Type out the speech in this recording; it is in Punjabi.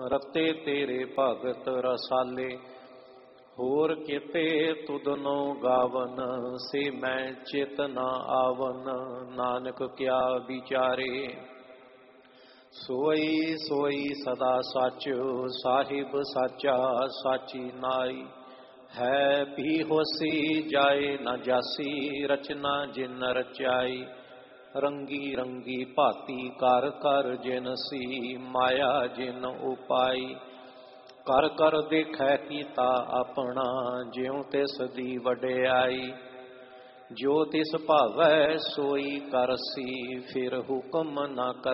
ਰਤੇ ਤੇਰੇ ਭਗਤ ਰਸਾਲੇ। ਹੋਰ ਕਿਤੇ ਤੁਧਨੋ ਗਾਵਨ, ਸੇ ਮੈਂ ਚਿਤ ਨ ਆਵਨ। ਨਾਨਕ ਕਿਆ ਵਿਚਾਰੇ, ਸੋਈ ਸੋਈ ਸਦਾ ਸੱਚ। ਸਾਹਿਬ ਸਾਚਾ ਸਾਚੀ ਨਾਈ, ਹੈ ਵੀ ਹੋਸੀ ਜਾਏ ਨ ਜਾਸੀ। ਰਚਨਾ ਜਿਨ ਰਚਾਈ, ਰੰਗੀ ਰੰਗੀ ਭਾਤੀ ਕਰ ਕਰ ਜਿਨਸੀ। ਮਾਇਆ ਜਿਨ ਉਪਾਈ, ਕਰ ਕਰ ਦੇਖੈ ਕੀਤਾ ਆਪਣਾ। ਜਿਉ ਤਿਸ ਦੀ ਵਡਿਆਈ, ਜੋ ਤਿਸ ਭਾਵੈ ਸੋਈ ਕਰਸੀ। ਫਿਰ ਹੁਕਮ ਨਾ ਕਰ